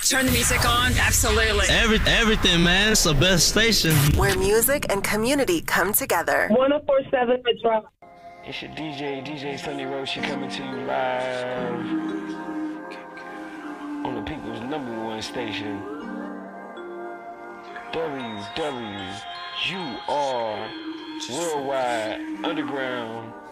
Turn the music on. Absolutely. Everything, man. It's the best station. Where music and community come together. 104.7 The Drop. It's your DJ Sunny Roshi coming to you live on the people's #1 station. WWUR Worldwide Underground